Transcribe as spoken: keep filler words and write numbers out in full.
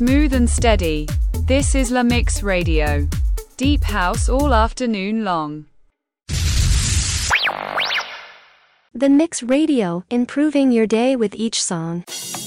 Smooth and steady. This is La Mix Radio. Deep house all afternoon long. The Mix Radio, improving your day with each song.